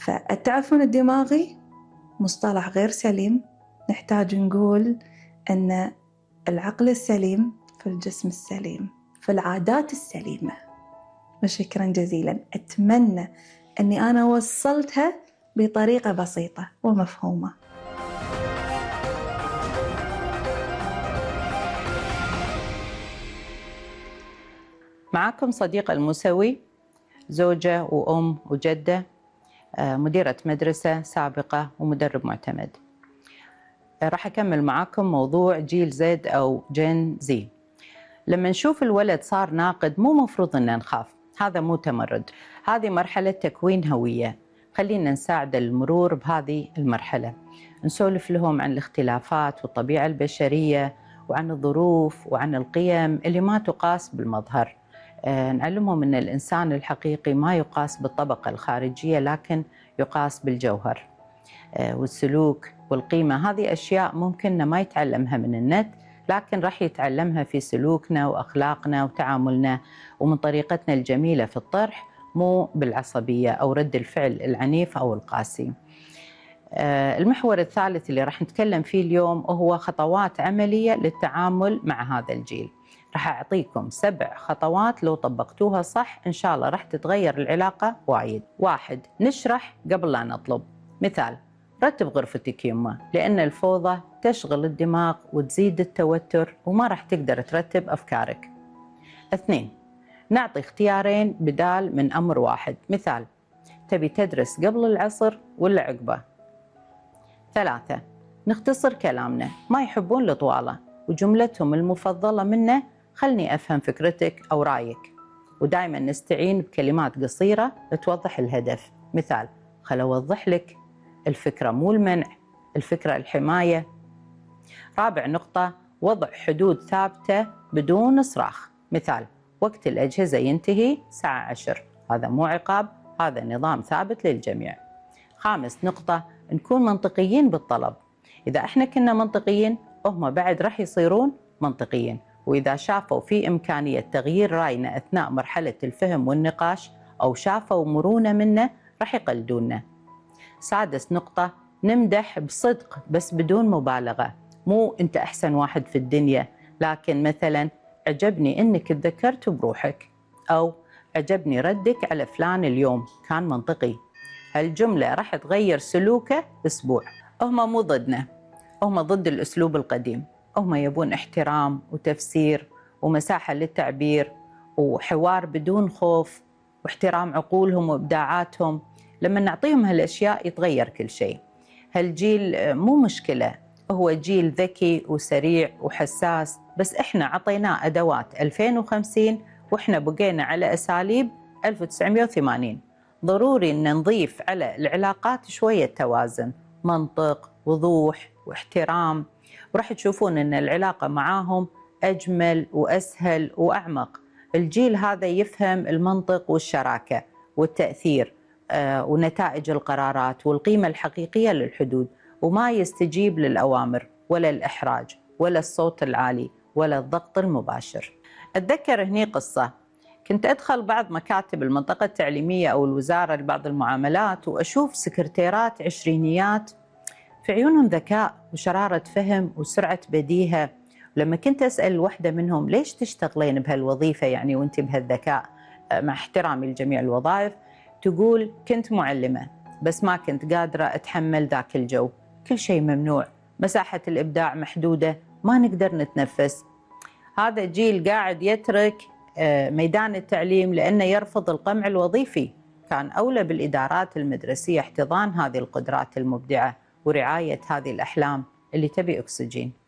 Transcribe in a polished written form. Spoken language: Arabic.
فالتعفن الدماغي مصطلح غير سليم. نحتاج نقول أن العقل السليم في الجسم السليم، في العادات السليمة. وشكرا جزيلا، أتمنى أني أنا وصلتها بطريقة بسيطة ومفهومة. معكم صديقة الموسوي، زوجة وأم وجدة، مديرة مدرسة سابقة ومدرب معتمد. راح أكمل معاكم موضوع جيل زد أو جين زي. لما نشوف الولد صار ناقد مو مفروض أن نخاف، هذا مو تمرد، هذه مرحلة تكوين هوية. خلينا نساعد المرور بهذه المرحلة، نسولف لهم عن الاختلافات والطبيعة البشرية وعن الظروف وعن القيم اللي ما تقاس بالمظهر. نعلمهم أن الإنسان الحقيقي ما يقاس بالطبقة الخارجية لكن يقاس بالجوهر والسلوك والقيمة. هذه أشياء ممكن ما يتعلمها من النت، لكن راح يتعلمها في سلوكنا وأخلاقنا وتعاملنا ومن طريقتنا الجميلة في الطرح، مو بالعصبية أو رد الفعل العنيف أو القاسي. المحور الثالث اللي راح نتكلم فيه اليوم هو خطوات عملية للتعامل مع هذا الجيل. راح أعطيكم 7 خطوات لو طبقتوها صح إن شاء الله راح تتغير العلاقة وايد. 1. نشرح قبل لا نطلب. مثال: رتب غرفتك يمه، لأن الفوضى تشغل الدماغ وتزيد التوتر وما راح تقدر ترتب أفكارك. 2. نعطي اختيارين بدال من أمر واحد. مثال: تبي تدرس قبل العصر ولا عقبه؟ 3. نختصر كلامنا، ما يحبون الطوالة وجملتهم المفضلة منه خلني أفهم فكرتك أو رأيك، ودائما نستعين بكلمات قصيرة توضح الهدف. مثال: خل أوضح لك، الفكرة مو المنع، الفكرة الحماية. 4 نقطة: وضع حدود ثابتة بدون صراخ. مثال: وقت الأجهزة ينتهي الساعة 10، هذا مو عقاب، هذا نظام ثابت للجميع. 5 نقطة: نكون منطقيين بالطلب. إذا إحنا كنا منطقيين هم بعد راح يصيرون منطقيين، وإذا شافوا في إمكانية تغيير رأينا أثناء مرحلة الفهم والنقاش أو شافوا مرونة منا راح يقلدوننا. 6 نقطة: نمدح بصدق بس بدون مبالغة، مو أنت أحسن واحد في الدنيا، لكن مثلا عجبني أنك تذكرت بروحك، أو عجبني ردك على فلان اليوم كان منطقي. هالجملة راح تغير سلوكه أسبوع. هم مو ضدنا، هم ضد الأسلوب القديم، هم يبون احترام وتفسير ومساحة للتعبير وحوار بدون خوف واحترام عقولهم وإبداعاتهم. لما نعطيهم هالأشياء يتغير كل شيء. هالجيل مو مشكلة، هو جيل ذكي وسريع وحساس، بس إحنا عطيناه أدوات 2050 وإحنا بقينا على أساليب 1980. ضروري أن نضيف على العلاقات شوية توازن، منطق، وضوح واحترام، وراح تشوفون أن العلاقة معاهم أجمل وأسهل وأعمق. الجيل هذا يفهم المنطق والشراكة والتأثير ونتائج القرارات والقيمة الحقيقية للحدود، وما يستجيب للأوامر ولا الإحراج ولا الصوت العالي ولا الضغط المباشر. أتذكر هني قصة، كنت أدخل بعض مكاتب المنطقة التعليمية أو الوزارة لبعض المعاملات وأشوف سكرتيرات عشرينيات في عيونهم ذكاء وشرارة فهم وسرعة بديهة. لما كنت أسأل واحدة منهم ليش تشتغلين بهالوظيفة يعني وانت بهالذكاء، مع احترامي لجميع الوظائف، تقول كنت معلمة بس ما كنت قادرة أتحمل ذاك الجو، كل شيء ممنوع، مساحة الإبداع محدودة، ما نقدر نتنفس. هذا جيل قاعد يترك ميدان التعليم لأنه يرفض القمع الوظيفي. كان أولى بالإدارات المدرسية احتضان هذه القدرات المبدعة ورعاية هذه الأحلام اللي تبي أكسجين.